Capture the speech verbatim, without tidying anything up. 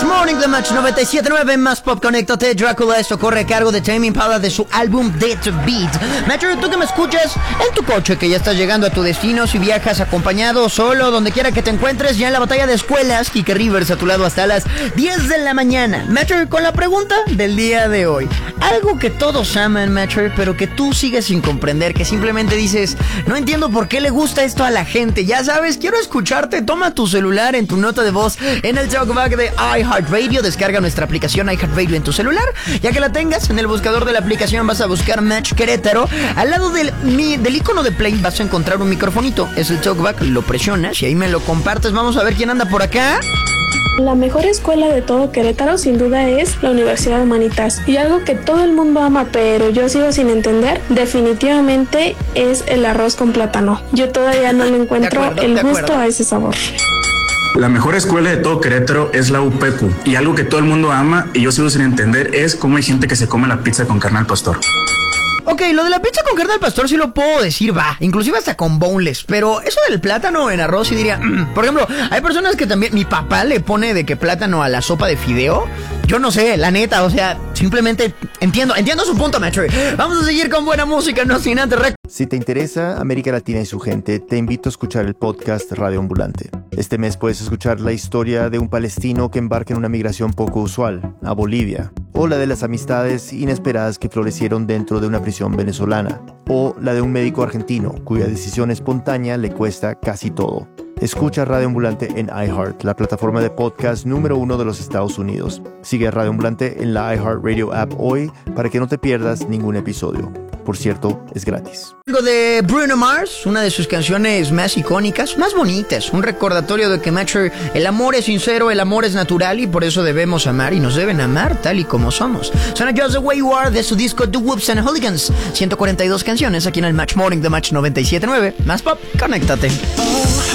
Match Morning de Match noventa y siete punto nueve más Pop. Conéctate. Drácula. Esto corre a cargo de Tame Impala de su álbum Dead to Beat. Match, tú que me escuchas en tu coche, que ya estás llegando a tu destino, si viajas acompañado, solo, donde quiera que te encuentres, ya en la batalla de escuelas, Kike Rivers a tu lado hasta las diez de la mañana. Match, con la pregunta del día de hoy. Algo que todos aman, Match, pero que tú sigues sin comprender, que simplemente dices, no entiendo por qué le gusta esto a la gente. Ya sabes, quiero escucharte. Toma tu celular en tu nota de voz en el talkback de iHeartRadio. Descarga nuestra aplicación iHeartRadio en tu celular. Ya que la tengas, en el buscador de la aplicación vas a buscar Match Querétaro. Al lado del, mi, del icono de play vas a encontrar un microfonito. Es el talkback, lo presionas y ahí me lo compartes. Vamos a ver quién anda por acá. La mejor escuela de todo Querétaro sin duda es la Universidad Humanitas. Y algo que todo el mundo ama, pero yo sigo sin entender, definitivamente es el arroz con plátano. Yo todavía no le encuentro acuerdo, el gusto a ese sabor. La mejor escuela de todo Querétaro es la U P Q. Y algo que todo el mundo ama y yo sigo sin entender es cómo hay gente que se come la pizza con carne al pastor. Ok, lo de la pizza con carne al pastor sí lo puedo decir, va, inclusive hasta con boneless, pero eso del plátano en arroz sí diría, mm. Por ejemplo, hay personas que también, mi papá le pone de que plátano a la sopa de fideo, yo no sé, la neta, o sea, simplemente entiendo, entiendo su punto, Metro. Vamos a seguir con buena música, no sin antes rec- Si te interesa América Latina y su gente, te invito a escuchar el podcast Radio Ambulante. Este mes puedes escuchar la historia de un palestino que embarca en una migración poco usual, a Bolivia, o la de las amistades inesperadas que florecieron dentro de una prisión venezolana, o la de un médico argentino cuya decisión espontánea le cuesta casi todo. Escucha Radio Ambulante en iHeart, la plataforma de podcast número uno de los Estados Unidos. Sigue a Radio Ambulante en la iHeartRadio app hoy para que no te pierdas ningún episodio. Por cierto, es gratis. Algo de Bruno Mars, una de sus canciones más icónicas, más bonitas. Un recordatorio de que, Match, el amor es sincero, el amor es natural y por eso debemos amar y nos deben amar tal y como somos. Suena Just the Way You Are de su disco The Whoops and Hooligans. ciento cuarenta y dos canciones aquí en el Match Morning de Match noventa y siete punto nueve. Más pop, conéctate.